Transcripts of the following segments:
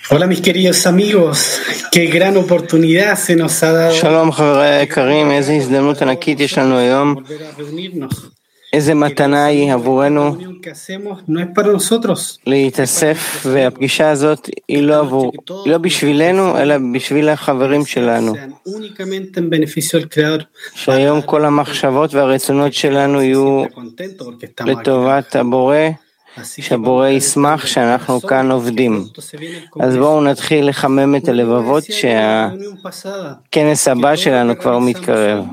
Hola mis queridos amigos, qué gran oportunidad se nos ha dado שלום חברי היקרים, איזו הזדמנות ענקית יש לנו היום, volver a reunirnos. איזה מתנה היא Esta עבורנו reunión que hacemos no es para nosotros, להתאסף, והפגישה הזאת היא לא בשבילנו, אלא בשביל החברים שלנו, sean únicamente en beneficio del Creador. שהיום כל המחשבות והרצונות שלנו יהיו Contento porque estamos aquí לטובת הבורא, Así que שהבורא ישמח שאנחנו כאן עובדים. אז בואו נתחיל לחמם את הלבבות שהכנס הבא שלנו כבר מתקרב.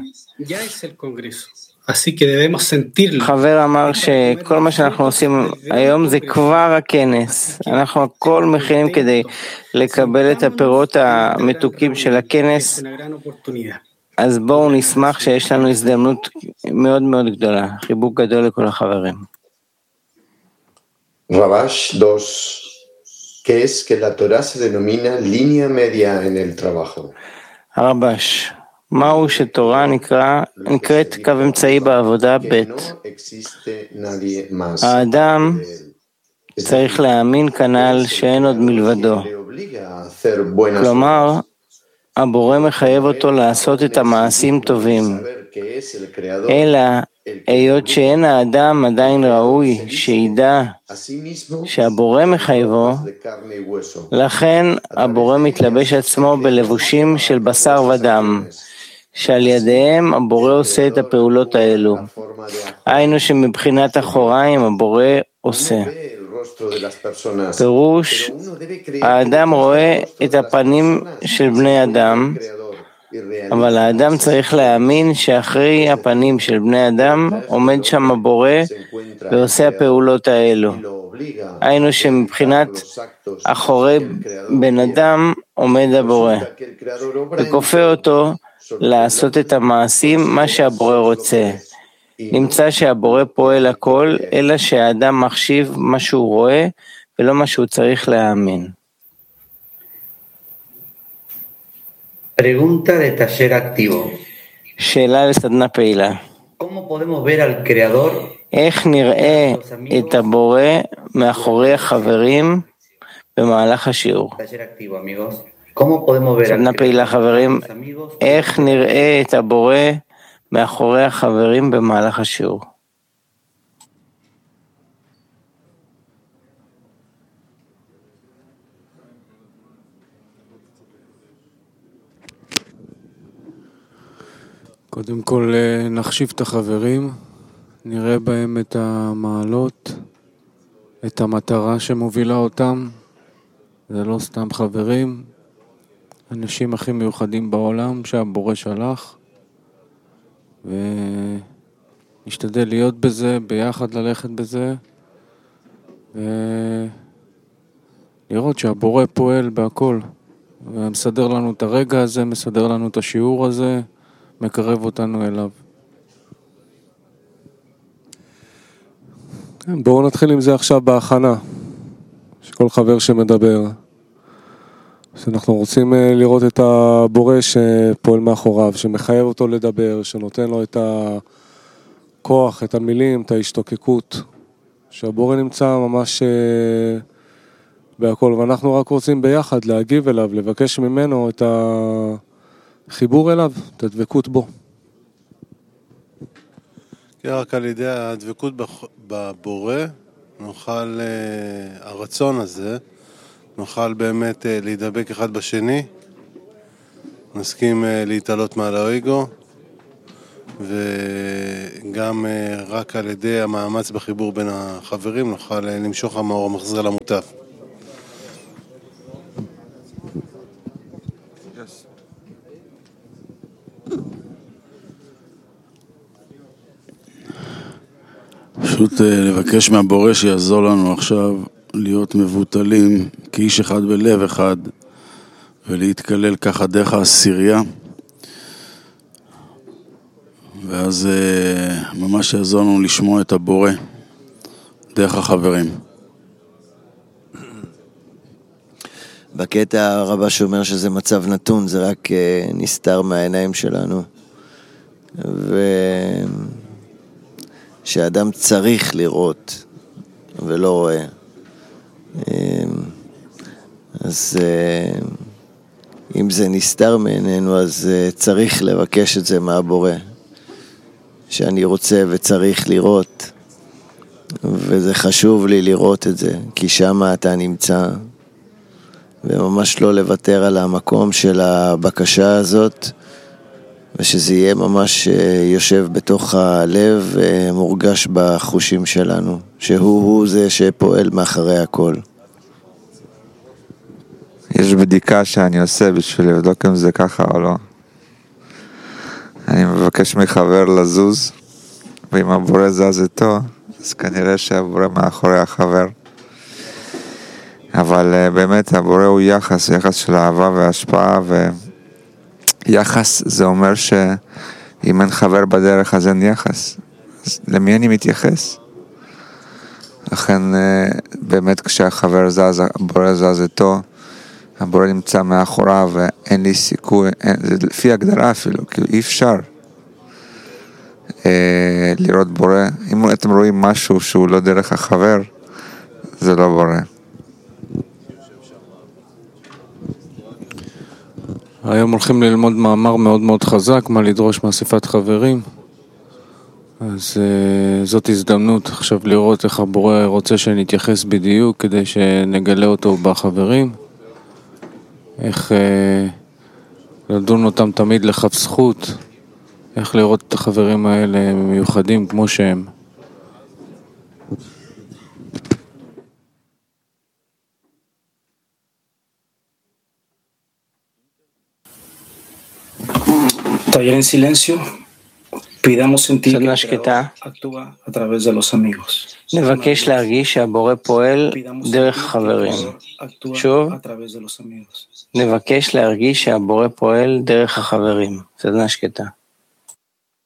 חבר אמר שכל מה שאנחנו עושים היום זה כבר הכנס. אנחנו הכל מכינים כדי לקבל את הפירות המתוקים של הכנס. אז בואו נשמח שיש לנו הזדמנות מאוד מאוד גדולה. חיבוק גדול לכל החברים. Rabash 2, que es que la Torah se denomina línea media en el trabajo. רבש, מהו שתורה נקראת קו אמצעי בעבודה ב'. האדם צריך להאמין כנ"ל שאין עוד מלבדו. כלומר, הבורא מחייב אותו לעשות את המעשים טובים. אלא, היות שאין האדם עדיין ראוי שידע שהבורא מחייבו, לכן הבורא מתלבש עצמו בלבושים של בשר ודם, שעל ידיהם הבורא עושה את הפעולות האלו. היינו שמבחינת אחוריים הבורא עושה. פירוש, האדם רואה את הפנים של בני אדם, אבל האדם צריך להאמין שאחרי הפנים של בני אדם עומד שם הבורא ועושה הפעולות האלו. היינו שמבחינת אחורי בן אדם עומד הבורא וכופה אותו לעשות את המעשים מה שהבורא רוצה. נמצא שהבורא פועל הכל, אלא שהאדם מחשיב מה שהוא רואה ולא מה שהוא צריך להאמין. Pregunta de taller activo. שאלה לסדנה פעילה. ¿Cómo podemos ver al creador? איך נראה את הבורא מאחורי החברים במהלך השיעור? Taller activo, amigos. ¿Cómo podemos ver al סדנה פעילה חברים, איך נראה את הבורא מאחורי החברים במהלך השיעור? קודם כל נחשיב את החברים, נראה בהם את המעלות, את המטרה שמובילה אותם. זה לא סתם חברים, אנשים הכי מיוחדים בעולם שהבורא שלח, ונשתדל להיות בזה, ביחד ללכת בזה, ולראות שהבורא פועל בהכל, ומסדר לנו את הרגע הזה, מסדר לנו את השיעור הזה, מקרב אותנו אליו. כן, בואו נתחיל עם זה עכשיו בהכנה. שכל חבר שמדבר. שאנחנו רוצים לראות את הבורא שפועל מאחוריו, שמחייב אותו לדבר, שנותן לו את הכוח, את המילים, את ההשתוקקות. שהבורא נמצא ממש בהכל, ואנחנו רק רוצים ביחד להגיב אליו, לבקש ממנו את חיבור אליו, את הדבקות בו. רק על ידי הדבקות בבורא, נוכל, הרצון הזה, נוכל באמת להידבק אחד בשני, נסכים להתעלות מעל האגו, וגם רק על ידי המאמץ בחיבור בין החברים, נוכל למשוך המאור המחזיר למוטף. פשוט לבקש מהבורא שיעזור לנו עכשיו להיות מבוטלים כאיש אחד בלב אחד ולהתקלל ככה דרך העשירייה, ואז ממש יעזור לנו לשמוע את הבורא דרך החברים. בקטע הרבה שאומר שזה מצב נתון, זה רק נסתר מהעיניים שלנו, שאדם צריך לראות ולא רואה. אז אם זה נסתר מעינינו, אז צריך לבקש את זה מהבורא, שאני רוצה וצריך לראות, וזה חשוב לי לראות את זה, כי שם אתה נמצא, וממש לא לוותר על המקום של הבקשה הזאת, ושזה יהיה ממש יושב בתוך הלב, מורגש בחושים שלנו, שהוא זה שפועל מאחורי הכל. יש בדיקה שאני עושה בשביל לבדוק אם זה ככה או לא. אני מבקש מחבר לזוז, ואם הבורא זז איתו, אז כנראה שהבורא מאחורי החבר. אבל באמת הבורא הוא יחס, יחס של אהבה והשפעה, ויחס זה אומר שאם אין חבר בדרך אז אין יחס. אז למי אני מתייחס? לכן באמת כשהחבר זז, הבורא זז איתו, הבורא נמצא מאחוריו ואין לי סיכוי, זה לפי הגדרה אפילו, כאילו אי אפשר לראות בורא. אם אתם רואים משהו שהוא לא דרך החבר, זה לא בורא. היום הולכים ללמוד מאמר מאוד מאוד חזק, מה לדרוש מאספת חברים. אז זאת הזדמנות עכשיו לראות איך הבורא רוצה שנתייחס בדיוק, כדי שנגלה אותו בחברים. איך לדון אותם תמיד לכף זכות, איך לראות את החברים האלה מיוחדים כמו שהם. Taller en silencio. Pidamos sentir que סדנה el שקטה. Creador actúa a través de los amigos. נבקש להרגיש שהבורא פועל דרך החברים. שוב, נבקש להרגיש שהבורא פועל דרך החברים. סדנה שקטה.